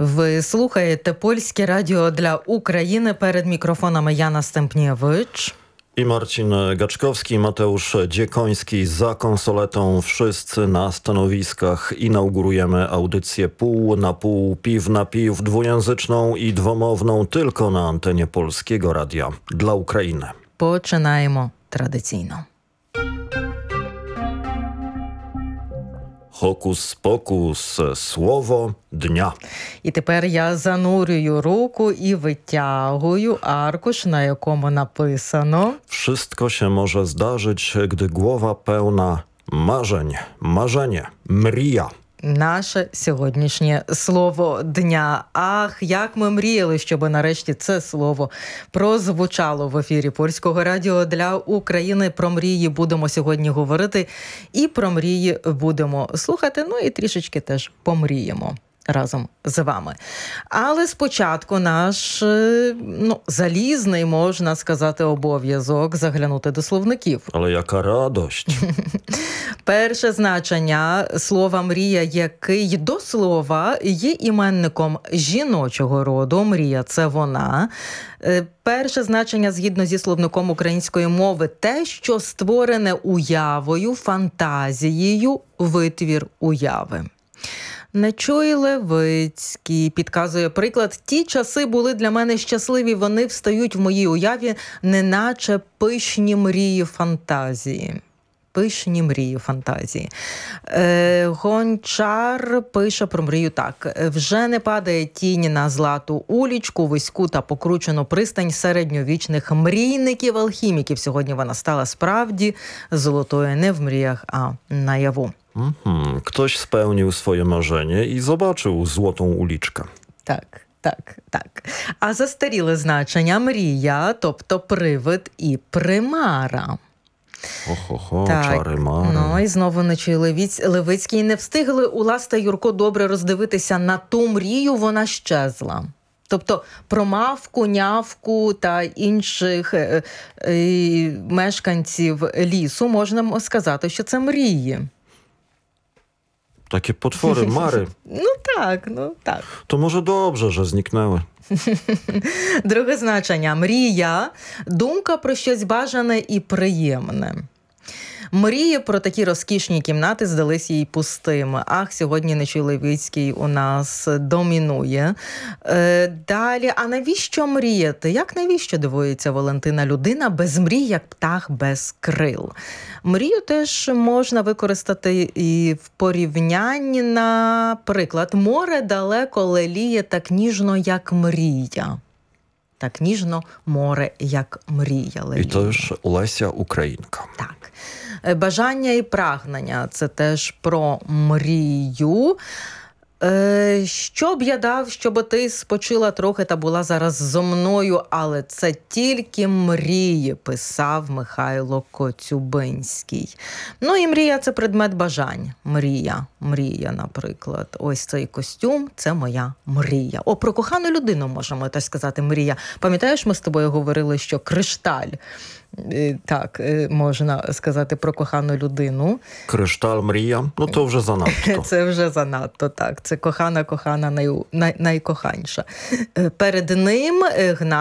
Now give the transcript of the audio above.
Ви слухаєте Польське радіо для України. Перед mikrofonami Jana Stępniewicz i Marcin Gaczkowski, Mateusz Dziekoński. Za konsoletą wszyscy na stanowiskach. Inaugurujemy audycję pół na pół, piw na piw, dwujęzyczną i dwomowną tylko na antenie Polskiego Radia dla України. Починаємо традиційно. Hokus-pokus, słowo dnia. І тепер я занурюю руку і витягую аркуш, на якому написано: Wszystko się może zdarzyć, gdy głowa pełna marzeń. Marzenie, mrija. Наше сьогоднішнє слово дня. Ах, як ми мріяли, щоб нарешті це слово прозвучало в ефірі Польського радіо для України. Про мрії будемо сьогодні говорити і про мрії будемо слухати, ну і трішечки теж помріємо разом з вами. Але спочатку наш, залізний, можна сказати, обов'язок заглянути до словників. Але яка радость! Перше значення слова «мрія», який до слова є іменником жіночого роду. Мрія – це вона. Перше значення, згідно зі словником української мови, те, що створене уявою, фантазією, витвір уяви. Нечуй Левицький підказує приклад. Ті часи були для мене щасливі, вони встають в моїй уяві, неначе пишні мрії фантазії. Пишні мрії фантазії. Гончар пише про мрію так. Вже не падає тінь на злату улічку, вузьку та покручену пристань середньовічних мрійників-алхіміків. Сьогодні вона стала справді золотою не в мріях, а наяву. Ktoś spełnił swoje marzenie i zobaczył złotą uliczkę. Так. А застаріле значення мрія, тобто привид і примара. Чари-мари. І знову Нечуй Левицький. Не встигли Улас та Юрко добре роздивитися на ту мрію, вона щезла. Тобто про мавку, нявку та інших мешканців лісу можна сказати, що це мрії. Takie potwory, mary. Так. To może dobrze, że zniknęły. Друге значення. Мрія – думка про щось бажане і приємне. Мрії про такі розкішні кімнати здались їй пустими. Ах, сьогодні Нечуй Левицький у нас домінує. Далі, а навіщо мріяти? Як навіщо, дивується Валентина, людина без мрій, як птах без крил? Мрію теж можна використати і в порівнянні, наприклад, море далеко леліє так ніжно, як мрія. Так ніжно море, як мрія леліє. І to już Леся Українка. Так. Бажання і прагнення – це теж про мрію. Що б я дав, щоб ти спочила трохи та була зараз зо мною, але це тільки мрії, писав Михайло Коцюбинський. І мрія – це предмет бажань. Мрія, наприклад. Ось цей костюм – це моя мрія. Про кохану людину можемо теж сказати мрія. Пам'ятаєш, ми з тобою говорили, що кришталь. Так, можна сказати про кохану людину. Кришталь, мрія, то вже занадто. Це вже занадто, так. Це кохана, найкоханша. Перед ним